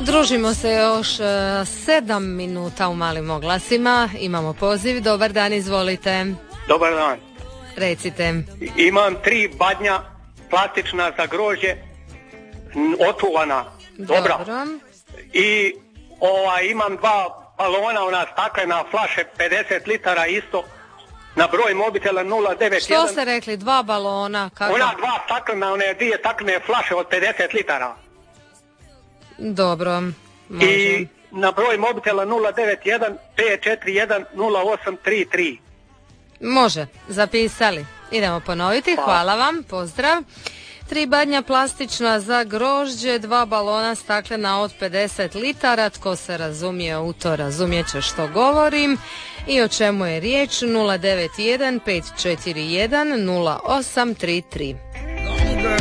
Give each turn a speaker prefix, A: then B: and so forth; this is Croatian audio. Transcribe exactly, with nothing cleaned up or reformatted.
A: Družimo se još uh, sedam minuta u malim oglasima. Imamo poziv. Dobar dan, izvolite.
B: Dobar dan.
A: Recite.
B: Imam tri badnja plastična za grožđe, otuvana. Dobra.
A: Dobro.
B: I ovaj, imam dva balona, ona staklena flaše pedeset litara isto. Na broj mobitela nula devet jedan.
A: Što ste rekli? Dva balona? Kako?
B: Ona dva staklena, one dvije staklene flaše od pedeset litara.
A: Dobro, može.
B: I na broj mobitela nula devet jedan pet četiri jedan nula osam tri tri.
A: Može, zapisali. Idemo ponoviti,
B: Pa.
A: hvala vam, pozdrav. Tri badnja plastična za grožđe, dva balona staklena od pedeset litara, tko se razumije u to razumjet će što govorim. I o čemu je riječ? nula devet jedan pet četiri jedan nula osam tri tri.